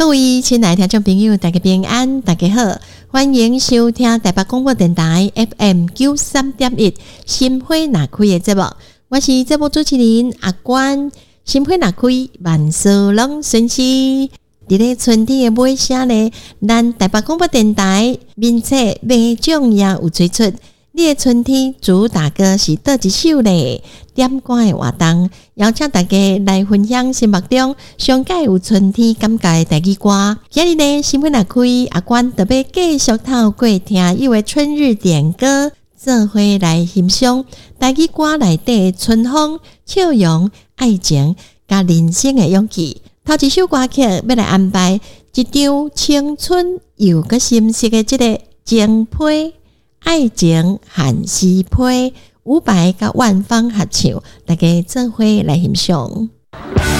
各位亲爱的听众朋友，大家平安，大家好，欢迎收听台北广播电台 FM 93.1心花若开的节目，我是节目主持人阿关。心花若开，万事拢顺心。伫咧春天的尾声呢，咱台北广播电台名册马奖也有推出。你的春天主打歌是倒一首呢？点歌的活动，邀请大家来分享心目中上界有春天感觉的台语歌。今日呢，心花若开，阿关特别继续透过听友的春日点歌，做伙来欣赏台语歌内底春风、笑容、爱情甲人生的勇气。头一首歌曲要来安排一张青春又个心色的这个情批。爱情和诗批，伍佰甲万芳合唱，大家做伙来欣赏。